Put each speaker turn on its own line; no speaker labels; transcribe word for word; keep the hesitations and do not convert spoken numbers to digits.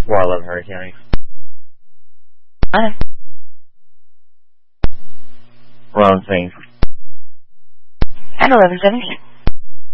four eleven Hurricane.
Hi.
Wrong thing.
And eleven seventeen.